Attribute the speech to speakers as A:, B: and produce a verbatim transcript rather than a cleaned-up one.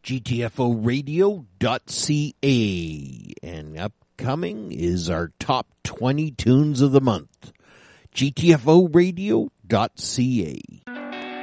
A: G T F O radio dot C A. And upcoming is our top twenty tunes of the month. G T F O radio dot C A.